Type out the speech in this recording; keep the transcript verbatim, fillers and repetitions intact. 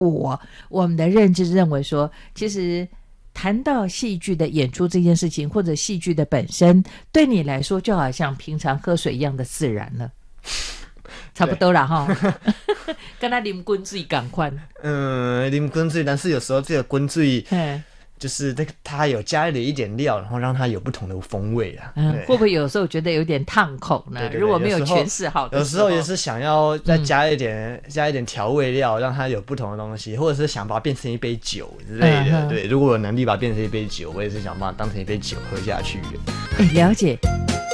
我我们的认知认为说，其实谈到戏剧的演出这件事情，或者戏剧的本身，对你来说就好像平常喝水一样的自然了。差不多啦哈，跟他啉滚水赶快。 嗯，啉滚水，但是有时候这个滚水，就是这个它有加了一点料，然后让它有不同的风味啊。 嗯，会不会有时候觉得有点烫口呢？对对对，如果没有诠释好的时候， 有时候也是想要再加一点、嗯、加一点调味料，让它有不同的东西，或者是想把它变成一杯酒之类的。嗯、对，如果有能力把它变成一杯酒，我也是想把它当成一杯酒喝下去的。 哎，了解。